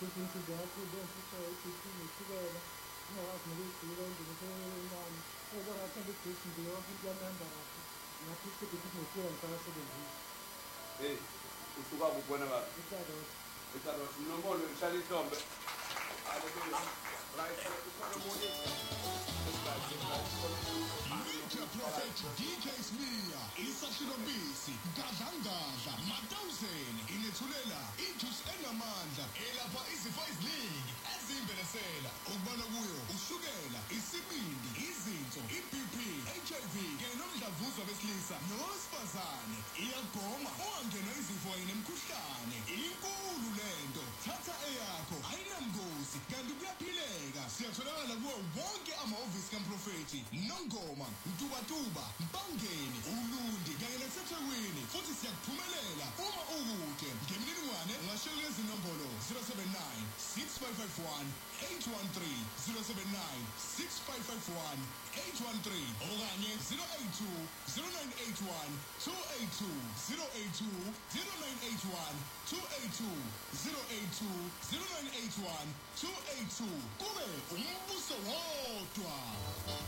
inhliziyo yakho ibona ukuthi ushukela ungakwazi nokuyigcina endlini sencane ezokungathanda igesi nje yonke into yamahamba kahle ngathi isikhathi kunokuya ngisakasebenzisa usuka kubona ba ekaroti nombolo ngihlala ihlombe Media Prophet DJ Smear, Isashilo Bisi, Gadlangadla, Matawuseni, Inethulela, Intus enamandla, elapha izifo eziningi ezimbenesela ukubona kuyo ushukela, isibindi, izinso, iBP, HIV, kanye nomdlavuza besilisa nowesifazane. Iyagoma ungangena izifo nemikhuhlane. Inkulu lento. Thatha eyakho, ayinamgozi, kanti kuyaphileka. Siyatholakala kuwo wonke amahhovisi kaMprofethi, Nongoma, Mtubatuba, Mpangeni, Ulundi, kanye naseThekwini. Futhi siyakuphumelela uma ukude. Ngemininingwane ungashela lezi nombolo 079 6551 813 079 6551 813 okanye 082 0981 282 082 0981 282 082 0981 282 kube umbuso wodwa.